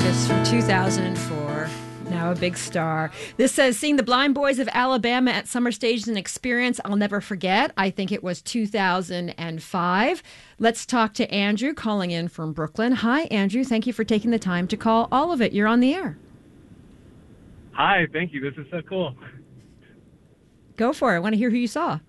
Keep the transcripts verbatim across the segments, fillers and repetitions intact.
artist from two thousand four, now a big star. This says, seeing the Blind Boys of Alabama at Summer Stage is an experience I'll never forget. I think it was two thousand five. Let's talk to Andrew calling in from Brooklyn. Hi, Andrew. Thank you for taking the time to call All of It. You're on the air. Hi, thank you. This is so cool. Go for it. I want to hear who you saw.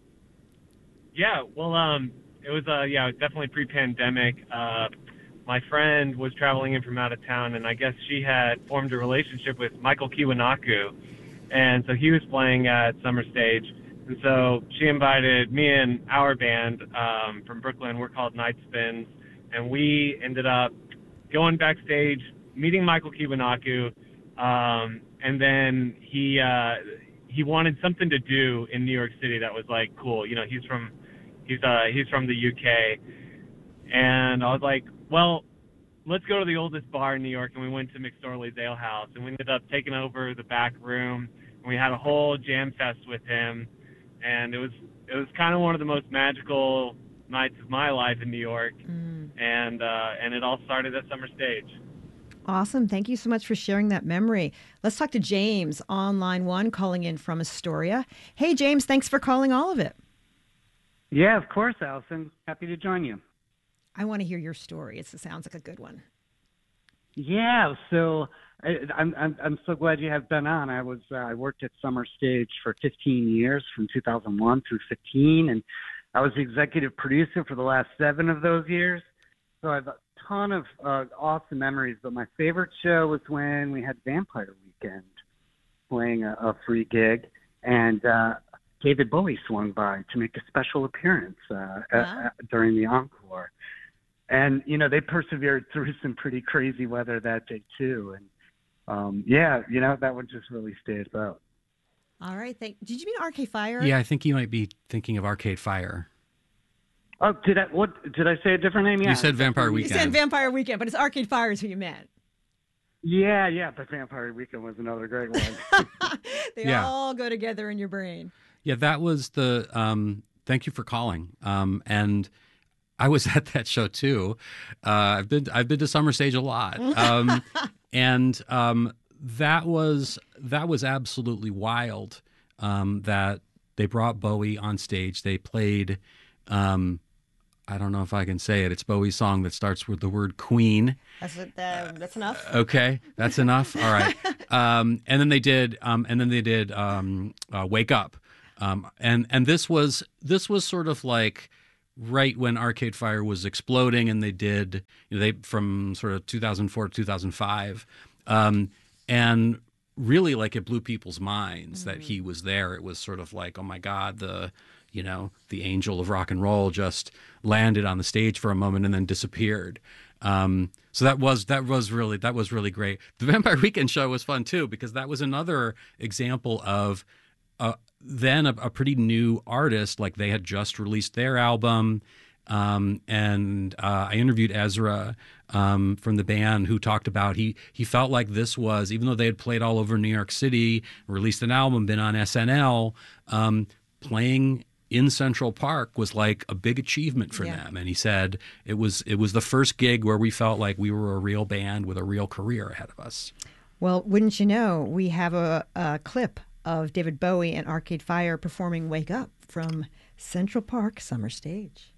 Yeah, well, um, it was, uh, yeah, definitely pre-pandemic. Uh, my friend was traveling in from out of town, and I guess she had formed a relationship with Michael Kiwanaku, and so he was playing at Summer Stage, and so she invited me and our band um, from Brooklyn. We're called Night Spins, and we ended up going backstage, meeting Michael Kiwanaku, um, and then he uh, he wanted something to do in New York City that was like cool. You know, he's from he's uh, he's from the U K, and I was like, well, let's go to the oldest bar in New York, and we went to McSorley's Ale House, and we ended up taking over the back room, and we had a whole jam fest with him, and it was it was kind of one of the most magical nights of my life in New York, mm. and uh, and it all started at Summer Stage. Awesome. Thank you so much for sharing that memory. Let's talk to James on line one, calling in from Astoria. Hey, James, thanks for calling All of It. Yeah, of course, Allison. Happy to join you. I want to hear your story. It sounds like a good one. Yeah, so I, I'm I'm I'm so glad you have been on. I was uh, I worked at Summer Stage for fifteen years, from two thousand one through fifteen, and I was the executive producer for the last seven of those years. So I have a ton of uh, awesome memories. But my favorite show was when we had Vampire Weekend playing a, a free gig, and uh, David Bowie swung by to make a special appearance uh, wow. uh, during the encore. And, you know, they persevered through some pretty crazy weather that day, too. And, um, yeah, you know, that one just really stayed out. All right. Thank, did you mean Arcade Fire? Yeah, I think you might be thinking of Arcade Fire. Oh, did I, what, did I say a different name? Yeah. You said Vampire Weekend. You said Vampire Weekend, but it's Arcade Fire is who you meant. Yeah, yeah, but Vampire Weekend was another great one. They yeah. all go together in your brain. Yeah, that was the, um, thank you for calling. Um, and I was at that show too. Uh, I've been I've been to Summer Stage a lot, um, and um, that was that was absolutely wild. Um, that they brought Bowie on stage. They played. Um, I don't know if I can say it. It's Bowie's song that starts with the word Queen. That's what, uh, that's enough. Uh, okay, that's enough. All right. Um, and then they did. Um, and then they did um, uh, Wake Up. Um, and and this was this was sort of like right when Arcade Fire was exploding, and they did, you know, they from sort of two thousand four to two thousand five, um, and really like it blew people's minds mm-hmm. that he was there. It was sort of like, oh my God, the you know the angel of rock and roll just landed on the stage for a moment and then disappeared. Um, so that was that was really that was really great. The Vampire Weekend show was fun too, because that was another example of uh, then a, a pretty new artist. Like they had just released their album, um, and uh, I interviewed Ezra um, from the band, who talked about he he felt like this was, even though they had played all over New York City, released an album, been on S N L, um, playing in Central Park was like a big achievement for yeah. them. And he said it was it was the first gig where we felt like we were a real band with a real career ahead of us. Well, wouldn't you know, we have a, a clip of David Bowie and Arcade Fire performing Wake Up from Central Park Summer Stage.